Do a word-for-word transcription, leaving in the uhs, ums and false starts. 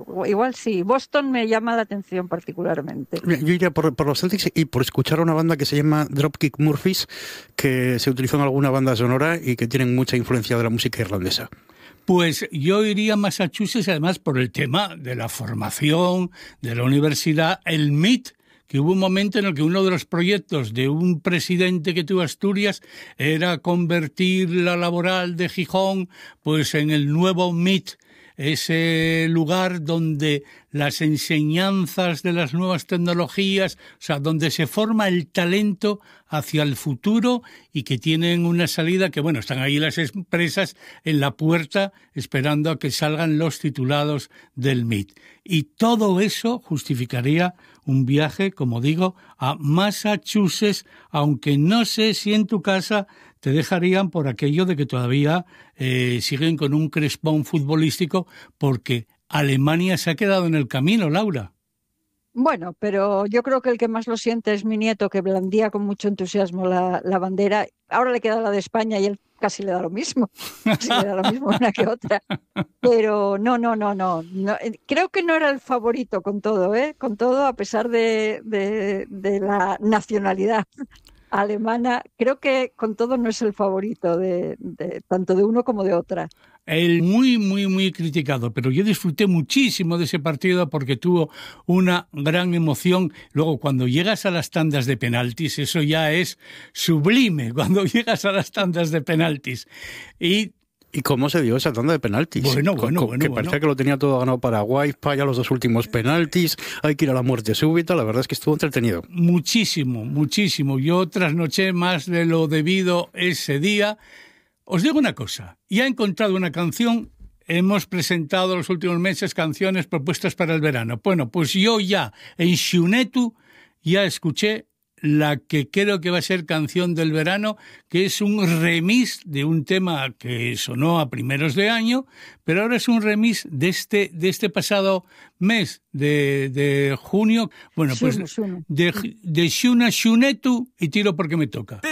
igual sí. Boston me llama la atención particularmente. Yo iría por, por los Celtics y por escuchar a una banda que se llama Dropkick Murphys, que se utilizó en alguna banda sonora y que tienen mucha influencia de la música irlandesa. Pues yo iría a Massachusetts, además, por el tema de la formación, de la universidad, el M I T, que hubo un momento en el que uno de los proyectos de un presidente que tuvo Asturias era convertir la laboral de Gijón pues en el nuevo M I T, ese lugar donde las enseñanzas de las nuevas tecnologías, o sea, donde se forma el talento hacia el futuro y que tienen una salida que, bueno, están ahí las empresas en la puerta esperando a que salgan los titulados del M I T. Y todo eso justificaría un viaje, como digo, a Massachusetts, aunque no sé si en tu casa te dejarían por aquello de que todavía eh, siguen con un crespón futbolístico, porque Alemania se ha quedado en el camino, Laura. Bueno, pero yo creo que el que más lo siente es mi nieto, que blandía con mucho entusiasmo la, la bandera. Ahora le queda la de España y él casi le da lo mismo, casi le da lo mismo una que otra. Pero no, no, no, no, no. Creo que no era el favorito con todo, ¿eh? Con todo, a pesar de, de, de la nacionalidad alemana, creo que con todo no es el favorito de, de tanto de uno como de otra. El muy, muy, muy criticado, pero yo disfruté muchísimo de ese partido porque tuvo una gran emoción. Luego, cuando llegas a las tandas de penaltis, eso ya es sublime, cuando llegas a las tandas de penaltis. Y ¿Y cómo se dio esa tanda de penaltis? Bueno, bueno, bueno. Que bueno. parecía que lo tenía todo ganado Paraguay, falla los dos últimos penaltis, hay que ir a la muerte súbita. La verdad es que estuvo entretenido. Muchísimo, muchísimo. Yo trasnoché más de lo debido ese día. Os digo una cosa, ya he encontrado una canción, hemos presentado los últimos meses canciones propuestas para el verano. Bueno, pues yo ya en Xunetu ya escuché la que creo que va a ser canción del verano, que es un remix de un tema que sonó a primeros de año, pero ahora es un remix de este, de este pasado mes de, de junio. Bueno, pues Xuno, Xuno. de, de Xuna Xunetu y tiro porque me toca.